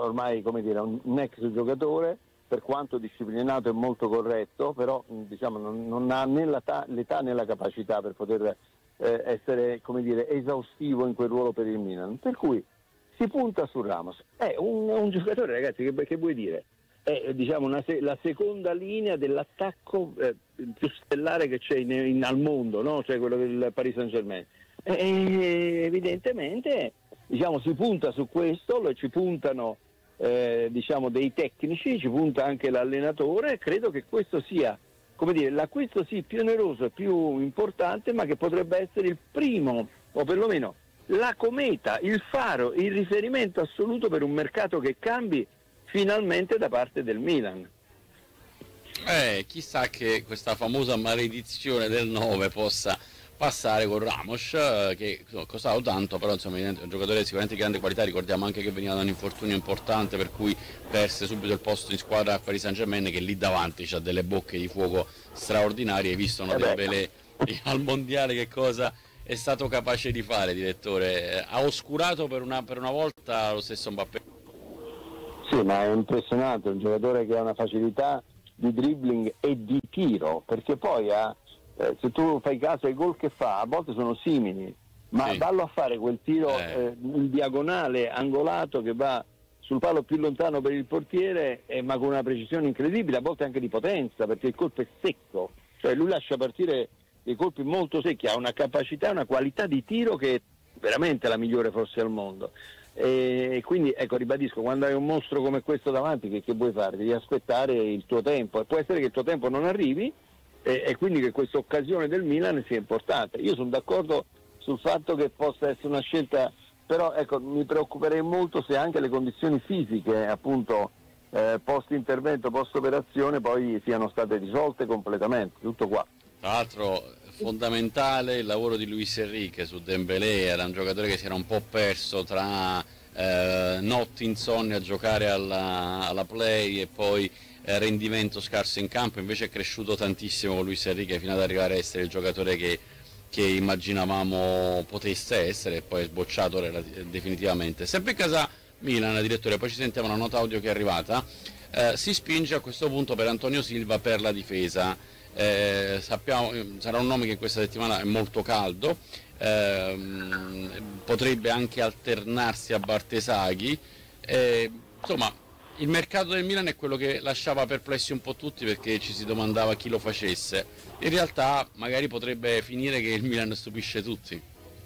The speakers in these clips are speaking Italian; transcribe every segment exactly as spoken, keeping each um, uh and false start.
ormai, come dire, un, un ex giocatore, per quanto disciplinato e molto corretto, però diciamo non, non ha né l'età, l'età né la capacità per poter eh, essere, come dire, esaustivo in quel ruolo per il Milan, per cui si punta su Ramos. È un, un giocatore, ragazzi, che, che vuoi dire? È diciamo una, la seconda linea dell'attacco eh, più stellare che c'è in, in, al mondo, no? Cioè quello del Paris Saint-Germain. E evidentemente diciamo si punta su questo, lo, ci puntano eh, diciamo dei tecnici, ci punta anche l'allenatore, e credo che questo sia, come dire, l'acquisto sì più oneroso e più importante, ma che potrebbe essere il primo, o perlomeno la cometa, il faro, il riferimento assoluto per un mercato che cambi finalmente da parte del Milan. Eh, chissà che questa famosa maledizione del nove possa passare con Ramos, che costava tanto, però insomma è un giocatore di sicuramente di grande qualità. Ricordiamo anche che veniva da un infortunio importante, per cui perse subito il posto in squadra a Paris Saint-Germain, che lì davanti c'ha delle bocche di fuoco straordinarie. Hai visto una eh Dembélé al mondiale che cosa è stato capace di fare, direttore? Ha oscurato per una, per una volta lo stesso Mbappé. Sì, ma è impressionante, un giocatore che ha una facilità di dribbling e di tiro, perché poi ha, eh, se tu fai caso ai gol che fa, a volte sono simili, ma sì. Vallo a fare quel tiro eh. Eh, in diagonale, angolato, che va sul palo più lontano per il portiere, eh, ma con una precisione incredibile, a volte anche di potenza, perché il colpo è secco, cioè lui lascia partire dei colpi molto secchi, ha una capacità, una qualità di tiro che è veramente la migliore forse al mondo. E quindi ecco, ribadisco, quando hai un mostro come questo davanti, che, che vuoi fare? Devi aspettare il tuo tempo, e può essere che il tuo tempo non arrivi, e, e quindi che questa occasione del Milan sia importante. Io sono d'accordo sul fatto che possa essere una scelta, però ecco, mi preoccuperei molto se anche le condizioni fisiche, appunto eh, post intervento, post operazione, poi siano state risolte completamente. Tutto qua. Tra l'altro fondamentale il lavoro di Luis Enrique su Dembélé, era un giocatore che si era un po' perso tra eh, notti insonni a giocare alla, alla play e poi eh, rendimento scarso in campo. Invece è cresciuto tantissimo con Luis Enrique fino ad arrivare a essere il giocatore che, che immaginavamo potesse essere, e poi è sbocciato definitivamente. Sempre in casa Milan, direttore, poi ci sentiamo una nota audio che è arrivata, eh, si spinge a questo punto per Antonio Silva per la difesa. Eh, sappiamo, sarà un nome che questa settimana è molto caldo, ehm, potrebbe anche alternarsi a Bartesaghi, eh, insomma il mercato del Milan è quello che lasciava perplessi un po' tutti, perché ci si domandava chi lo facesse. In realtà magari potrebbe finire che il Milan stupisce tutti.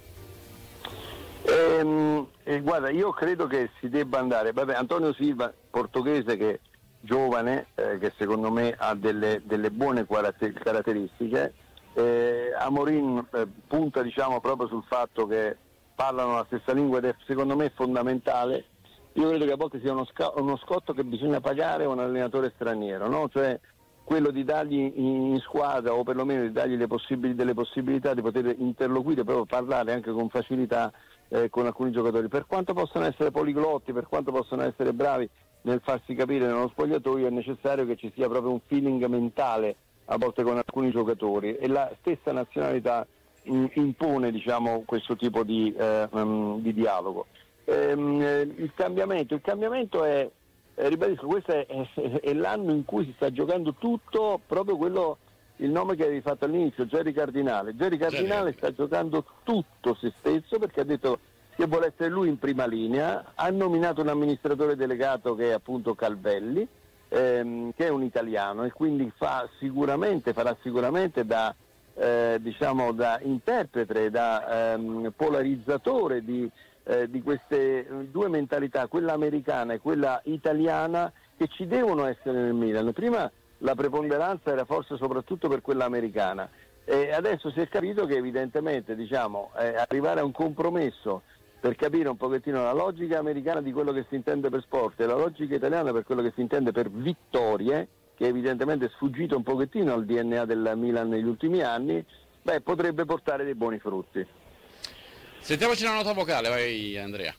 Ehm, eh, guarda, io credo che si debba andare, vabbè, Antonio Silva, portoghese, che giovane, eh, che secondo me ha delle, delle buone caratteristiche. eh, Amorim eh, punta diciamo proprio sul fatto che parlano la stessa lingua, ed è secondo me fondamentale. Io credo che a volte sia uno, sca- uno scotto che bisogna pagare a un allenatore straniero, no? Cioè quello di dargli in, in squadra, o perlomeno di dargli le possibili, delle possibilità di poter interloquire, proprio parlare anche con facilità eh, con alcuni giocatori, per quanto possano essere poliglotti, per quanto possano essere bravi nel farsi capire nello spogliatoio. È necessario che ci sia proprio un feeling mentale a volte con alcuni giocatori, e la stessa nazionalità mh, impone diciamo questo tipo di, eh, um, di dialogo. Ehm, il cambiamento il cambiamento è, eh, ribadisco, questo è, è, è l'anno in cui si sta giocando tutto, proprio quello, il nome che avevi fatto all'inizio, Jerry Cardinale. Jerry Cardinale sta giocando tutto se stesso, perché ha detto che vuole essere lui in prima linea, ha nominato un amministratore delegato che è appunto Calvelli, ehm, che è un italiano, e quindi fa sicuramente, farà sicuramente da, eh, diciamo, da interprete, da ehm, polarizzatore di, eh, di queste due mentalità, quella americana e quella italiana, che ci devono essere nel Milan. Prima la preponderanza era forse soprattutto per quella americana, e adesso si è capito che evidentemente diciamo, eh, arrivare a un compromesso per capire un pochettino la logica americana di quello che si intende per sport e la logica italiana per quello che si intende per vittorie, che evidentemente è sfuggito un pochettino al D N A del Milan negli ultimi anni, beh, potrebbe portare dei buoni frutti. Sentiamoci una nota vocale, vai Andrea.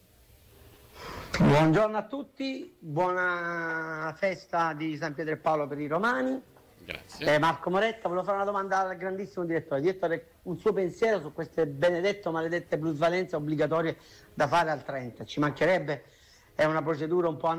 Buongiorno a tutti, buona festa di San Pietro e Paolo per i romani. Grazie. Eh, Marco Moretta, volevo fare una domanda al grandissimo direttore. Direttore, un suo pensiero su queste benedetto maledette plusvalenze obbligatorie da fare al trenta? Ci mancherebbe. è una procedura un po'